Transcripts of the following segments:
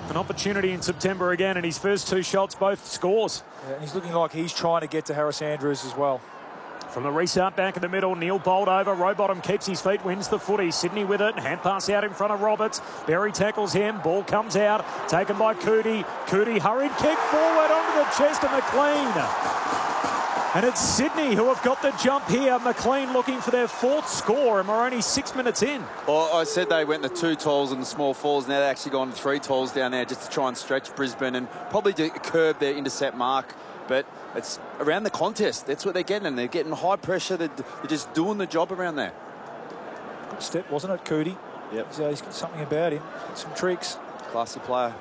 An opportunity in September again, and his first two shots, both scores. Yeah, and he's looking like he's trying to get to Harris Andrews as well. From the restart back in the middle, Neil Bolt over. Rowbottom keeps his feet, wins the footy. Sydney with it. Hand pass out in front of Roberts. Berry tackles him. Ball comes out. Taken by Cootie. Cootie hurried kick forward onto the chest of McLean. And it's Sydney who have got the jump here. McLean looking for their fourth score, and we're only 6 minutes in. Well, I said they went the 2 talls and the small falls. Now they've actually gone 3 talls down there just to try and stretch Brisbane and probably to curb their intercept mark. But it's around the contest. That's what they're getting, and they're getting high pressure. They're just doing the job around there. Good step, wasn't it, Cootie? Yep. He's got something about him. Some tricks. Classy player.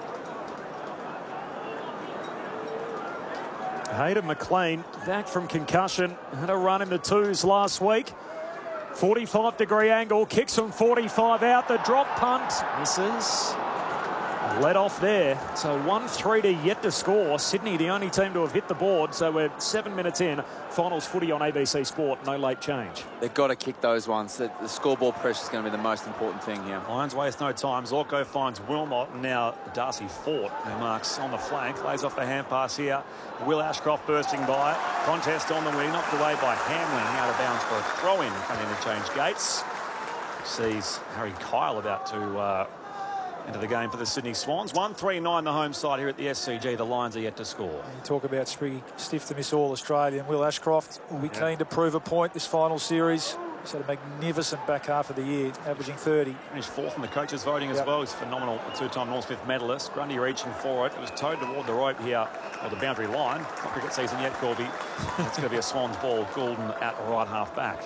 Hayden McLean back from concussion. Had a run in the twos last week. 45-degree angle. Kicks from 45 out. The drop punt misses. Let off there. So 1-3 to yet to score. Sydney the only team to have hit the board. So we're 7 minutes in. Finals footy on ABC Sport. No late change. They've got to kick those ones. The scoreboard pressure is going to be the most important thing here. Lions waste no time. Zorko finds Wilmot, and now Darcy Fort, who marks on the flank, lays off the hand pass here. Will Ashcroft bursting by it. Contest on the wing, knocked away by Hamling, out of bounds for a throw-in front of interchange gates. Sees Harry Kyle about to into the game for the Sydney Swans. 1-3-9 the home side here at the SCG. The Lions are yet to score. You talk about Spriggy stiff to miss All-Australian. Will Ashcroft will be keen to prove a point this final series. He's had a magnificent back half of the year, averaging 30. Finished fourth in the coaches' voting as well. He's phenomenal, a 2-time Norm Smith medalist. Grundy reaching for it. It was towed toward the rope here, or the boundary line. Not cricket season yet, Corby. It's going to be a Swans ball. Goulden at right half back.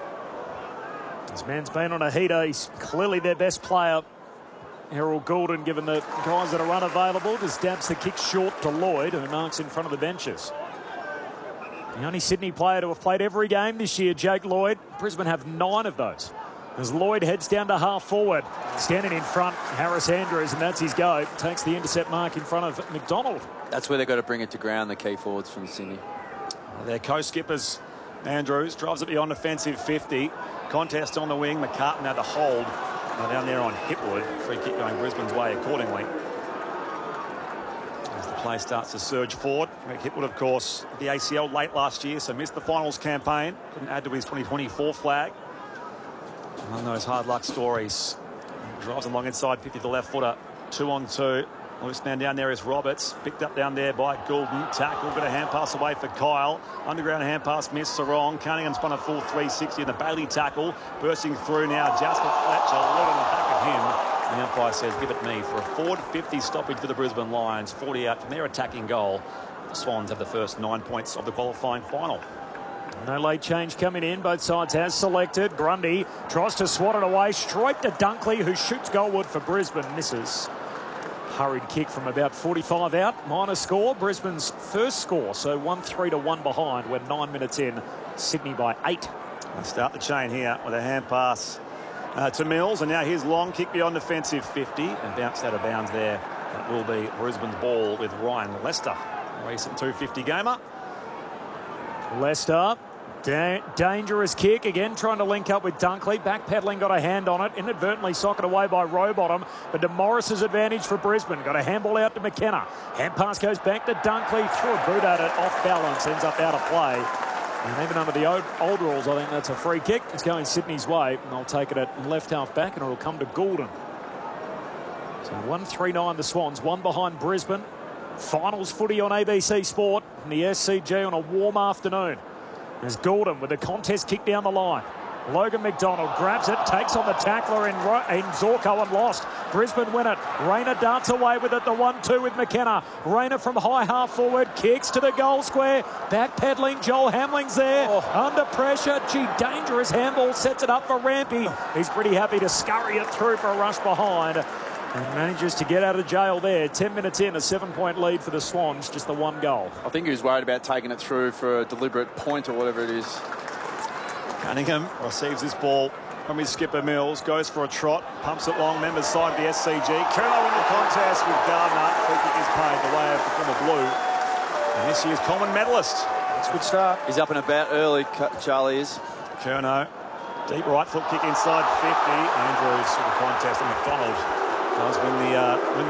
This man's been on a heater. He's clearly their best player. Harold Goulden, given the guys that are unavailable, just dabs the kick short to Lloyd, who marks in front of the benches. The only Sydney player to have played every game this year, Jake Lloyd. Brisbane have 9 of those. As Lloyd heads down to half forward, standing in front, Harris Andrews, and that's his go. Takes the intercept mark in front of McDonald. That's where they've got to bring it to ground, the key forwards from Sydney. Their co-skippers, Andrews, drives it beyond offensive 50. Contest on the wing. McCartan had the hold. Down there on Hipwood. Free kick going Brisbane's way accordingly. As the play starts to surge forward. Greg Hipwood, of course, the ACL late last year, so missed the finals campaign. Couldn't add to his 2024 flag. One of those hard luck stories. Drives along inside 50 to the left footer. 2-on-2. Loose man down there is Roberts. Picked up down there by Goulden. Tackle, got a hand pass away for Kyle. Underground hand pass missed, Sarong. Cunningham spun a full 360 in the Bailey tackle. Bursting through now, Jasper Fletcher. Lot on the back of him. The umpire says, give it me for a forward 50 stoppage for the Brisbane Lions. 40 out from their attacking goal. The Swans have the first 9 points of the qualifying final. No late change coming in. Both sides has selected. Grundy tries to swat it away. Straight to Dunkley, who shoots goalward for Brisbane. Misses. Hurried kick from about 45 out. Minor score. Brisbane's first score. So 1-3 to 1 behind. We're 9 minutes in. Sydney by 8. They'll start the chain here with a hand pass to Mills. And now here's long kick beyond defensive 50. And bounced out of bounds there. That will be Brisbane's ball with Ryan Lester. Recent 250 gamer. Lester. Dangerous kick again, trying to link up with Dunkley. Backpedaling, got a hand on it. Inadvertently socket away by Rowbottom. But to Morris's advantage for Brisbane. Got a handball out to McKenna. Hand pass goes back to Dunkley. Threw a boot at it, off balance, ends up out of play. And even under the old rules, I think that's a free kick. It's going Sydney's way. And they'll take it at left half back, and it'll come to Goulden. So 1-3-9 the Swans, 1 behind Brisbane. Finals footy on ABC Sport from the SCG on a warm afternoon. There's Goulden with a contest kick down the line. Logan McDonald grabs it, takes on the tackler in Zorko and lost. Brisbane win it. Rayner darts away with it, the 1-2 with McKenna. Rayner from high half forward, kicks to the goal square. Backpedaling, Joel Hamling's there. Under pressure, gee, dangerous handball, sets it up for Rampy. He's pretty happy to scurry it through for a rush behind. And manages to get out of jail there. 10 minutes in, a 7-point lead for the Swans, just the 1 goal. I think he was worried about taking it through for a deliberate point or whatever it is. Cunningham receives this ball from his skipper Mills, goes for a trot, pumps it long, members side of the SCG. Curnow in the contest with Gardner. Free kick is paid the way of the former Blue. And this year's common medalist. That's a good start. He's up and about early, Charlie is. Curnow, deep right foot kick inside 50. Andrews for the contest, and McDonald does win the